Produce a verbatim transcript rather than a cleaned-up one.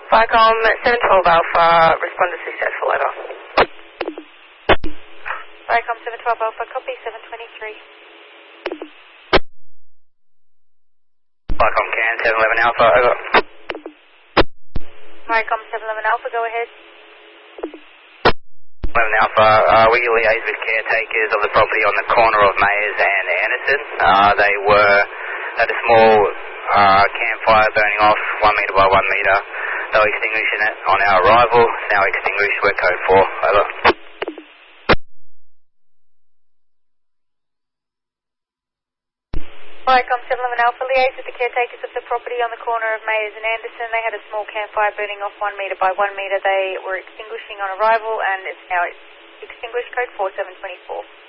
Viacom seven twelve Alpha, responded successful, over. Viacom seven twelve Alpha, copy seven twenty-three. Viacom Can seven eleven Alpha, over. Viacom seven eleven Alpha, go ahead. eleven Alpha, uh, we liaised with caretakers of the property on the corner of Mayers and Anderson. Uh, they were at a small uh, campfire burning off one metre by one metre. They were extinguishing it on our arrival. It's now extinguished. We're code four. Over. Viacom seven eleven Alpha, liaised with the caretakers of the property on the corner of Mayers and Anderson. They had a small campfire burning off one metre by one metre. They were extinguishing on arrival and it's now extinguished, code four seven twenty-four.